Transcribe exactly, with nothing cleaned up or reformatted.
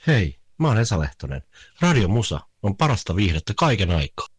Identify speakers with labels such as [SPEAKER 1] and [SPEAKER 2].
[SPEAKER 1] Hei, mä oon Esa Lehtonen. Radio Musa on parasta viihdettä kaiken aikaa.